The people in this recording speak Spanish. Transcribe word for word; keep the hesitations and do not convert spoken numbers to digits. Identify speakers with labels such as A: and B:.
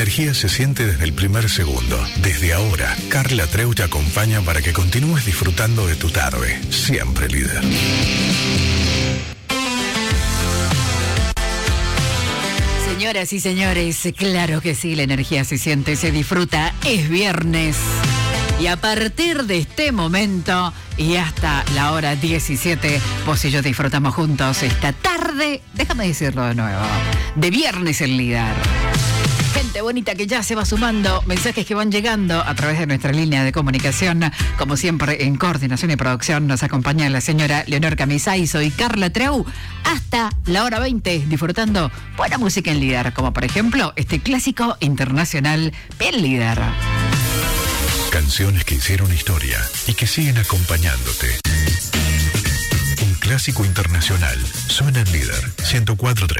A: energía se siente desde el primer segundo. Desde ahora, Carla Treu te acompaña para que continúes disfrutando de tu tarde. Siempre líder.
B: Señoras y señores, claro que sí, la energía se siente, se disfruta, es viernes. Y a partir de este momento y hasta la hora diecisiete, vos y yo disfrutamos juntos esta tarde, déjame decirlo de nuevo, de viernes en Líder. Gente bonita que ya se va sumando, mensajes que van llegando a través de nuestra línea de comunicación. Como siempre, en coordinación y producción nos acompaña la señora Leonor Camisay. Soy Carla Treu, hasta la hora veinte, disfrutando buena música en Líder, como por ejemplo este clásico internacional Bien Líder.
A: Canciones que hicieron historia y que siguen acompañándote. Un clásico internacional suena en Líder ciento cuatro punto tres.